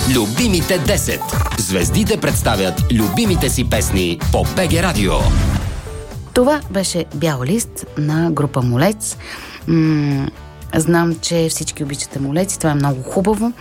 Любимите 10. Звездите представят любимите си песни по БГ Радио. Това беше Бял лист на група Молец. Знам, че всички обичате Молеци. Това е много хубаво.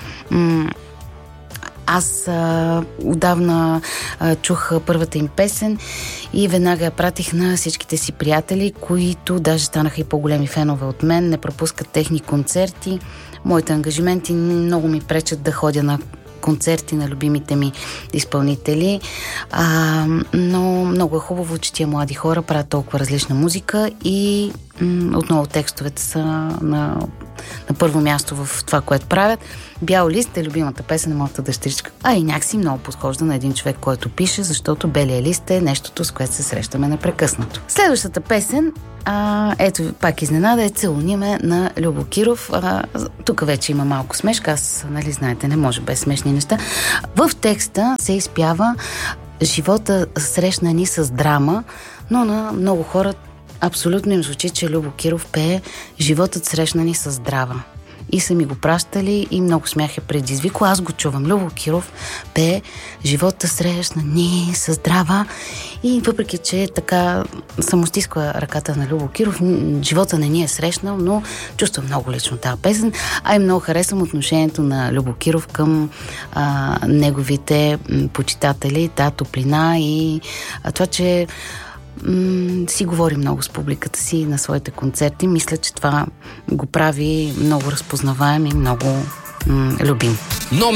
Аз отдавна чух първата им песен и веднага я пратих на всичките си приятели, които даже станаха и по-големи фенове от мен, не пропускат техни концерти. Моите ангажименти много ми пречат да ходя на концерти на любимите ми изпълнители, но много е хубаво, че тия млади хора правят толкова различна музика и отново текстовете са на първо място в това, което правят. Бял лист е любимата песен на моята дъщеричка, и някакси много подхожда на един човек, който пише, защото белия лист е нещото, с което се срещаме непрекъснато. Следващата песен, ето пак изненада, е Целуни ме на Любо Киров. Тук вече има малко смешка, аз, знаете, не може без смешни неща. В текста се изпява живота срещна ни с драма, но на много хора абсолютно им звучи, че Любо Киров пее животът срещна ни с драма. И са ми го пращали и много смях е предизвикал. Аз го чувам. Любо Киров пее живота срещна ни с драма. И въпреки, че така съм стискала ръката на Любо Киров, живота не ни е срещнал, но чувствам много лично тази песен. И много харесвам отношението на Любо Киров към неговите почитатели, тази топлина и това, че си говори много с публиката си на своите концерти. Мисля, че това го прави много разпознаваем и много любим. Номер